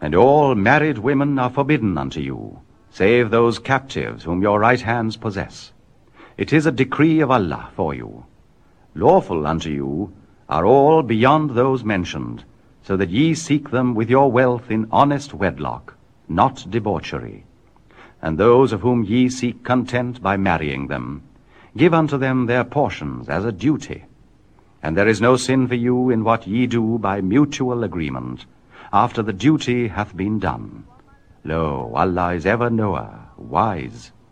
And all married women are forbidden unto you, save those captives whom your right hands possess. It is a decree of Allah for you. Lawful unto you are all beyond those mentioned, so that ye seek them with your wealth in honest wedlock, not debauchery. And those of whom ye seek content by marrying them, give unto them their portions as a duty. And there is no sin for you in what ye do by mutual agreement, after the duty hath been done. Lo, Allah is ever knower, wise.